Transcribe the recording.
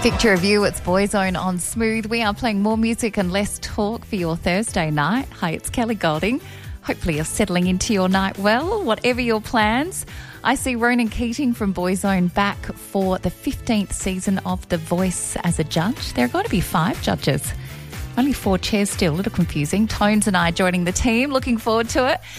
Picture of you, it's Boyzone on Smooth. We are playing more music and less talk for your Thursday night. Hi, it's Kelly Golding. Hopefully you're settling into your night well, whatever your plans. I see Ronan Keating from Boyzone back for the 15th season of The Voice as a judge. There are going to be 5 judges. Only 4 chairs still, a little confusing. Tones and I joining the team. Looking forward to it.